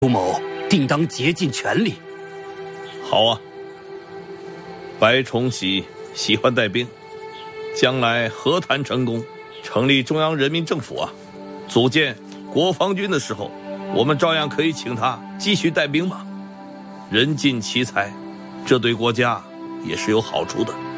朱某定当竭尽全力。 好啊，白崇禧喜欢带兵，将来和谈成功，成立中央人民政府啊，组建国防军的时候，我们照样可以请他继续带兵嘛。人尽其才，这对国家也是有好处的。